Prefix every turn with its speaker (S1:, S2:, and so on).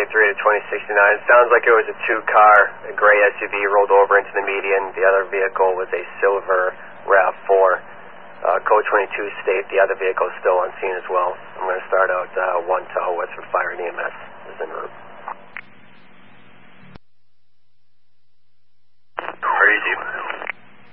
S1: 2023 to 2069. It sounds like it was a two-car, a gray SUV rolled over into the median. The other vehicle was a silver RAV4. Code 22 state the other vehicle is still on scene as well. I'm going to start out 1 tow west for fire and EMS is en route.